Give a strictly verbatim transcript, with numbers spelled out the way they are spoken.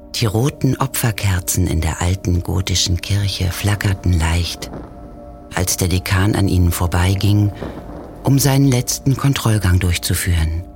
Die roten Opferkerzen in der alten gotischen Kirche flackerten leicht, als der Dekan an ihnen vorbeiging, um seinen letzten Kontrollgang durchzuführen.